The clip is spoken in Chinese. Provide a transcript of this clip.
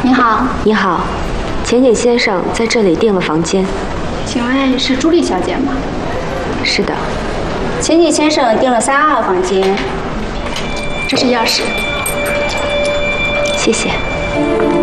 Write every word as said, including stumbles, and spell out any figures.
你好， 你好，钱景先生在这里订了房间。 请问是朱莉小姐吗？ 是的。 钱景先生订了三二房间。 这是钥匙。 谢谢。